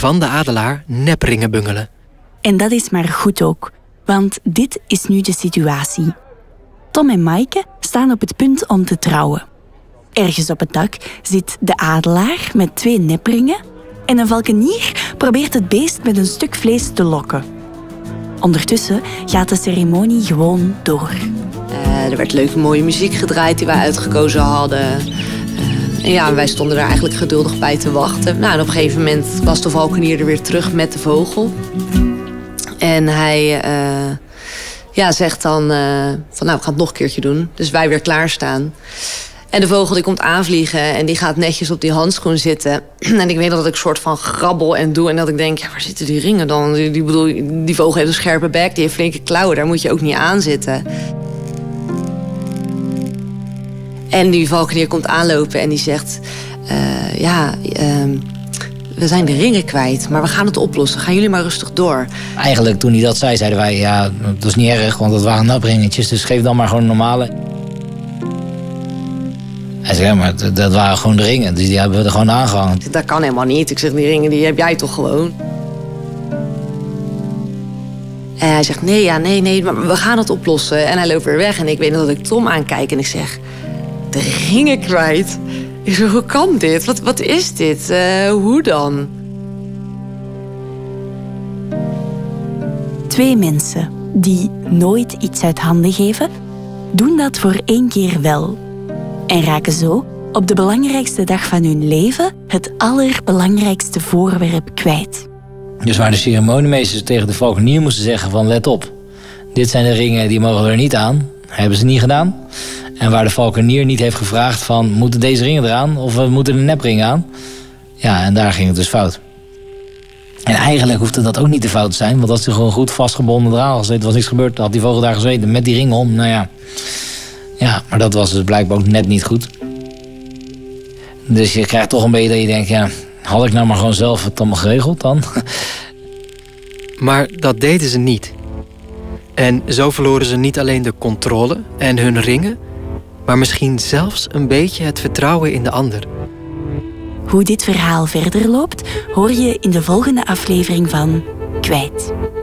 van de adelaar nepringen bungelen. En dat is maar goed ook, want dit is nu de situatie. Tom en Maaike staan op het punt om te trouwen. Ergens op het dak zit de adelaar met 2 nepringen en een valkenier probeert het beest met een stuk vlees te lokken. Ondertussen gaat de ceremonie gewoon door. Er werd leuke mooie muziek gedraaid die wij uitgekozen hadden. En wij stonden er eigenlijk geduldig bij te wachten. En op een gegeven moment was de valkenier er weer terug met de vogel. En hij zegt dan we gaan het nog een keertje doen. Dus wij weer klaarstaan. En de vogel die komt aanvliegen en die gaat netjes op die handschoen zitten. En ik weet dat ik een soort van grabbel en doe. En dat ik denk, waar zitten die ringen dan? Die vogel heeft een scherpe bek, die heeft flinke klauwen. Daar moet je ook niet aan zitten. En die valkenier komt aanlopen en die zegt... we zijn de ringen kwijt, maar we gaan het oplossen. Gaan jullie maar rustig door. Eigenlijk toen hij dat zei, zeiden wij... dat is niet erg, want dat waren napringetjes. Dus geef dan maar gewoon een normale. Hij zei, maar dat waren gewoon de ringen. Dus die hebben we er gewoon aangehangen. Dat kan helemaal niet. Ik zeg, die ringen die heb jij toch gewoon? En hij zegt, nee, maar we gaan het oplossen. En hij loopt weer weg. En ik weet nog dat ik Tom aankijk en ik zeg... De ringen kwijt? Ik zeg, hoe kan dit? Wat is dit? Hoe dan? 2 mensen die nooit iets uit handen geven, doen dat voor 1 keer wel. En raken zo op de belangrijkste dag van hun leven het allerbelangrijkste voorwerp kwijt. Dus waar de ceremoniemeesters tegen de valkenier moesten zeggen van let op. Dit zijn de ringen, die mogen er niet aan. Hebben ze niet gedaan. En waar de valkenier niet heeft gevraagd van moeten deze ringen eraan of moeten de nepringen aan. Ja, en daar ging het dus fout. En eigenlijk hoefde dat ook niet te fout te zijn. Want als hij gewoon goed vastgebonden eraan was, was niks gebeurd. Dan had die vogel daar gezeten met die ringen om. Nou ja. Ja, maar dat was dus blijkbaar ook net niet goed. Dus je krijgt toch een beetje dat je denkt, had ik nou maar gewoon zelf het allemaal geregeld dan? Maar dat deden ze niet. En zo verloren ze niet alleen de controle en hun ringen, maar misschien zelfs een beetje het vertrouwen in de ander. Hoe dit verhaal verder loopt, hoor je in de volgende aflevering van Kwijt.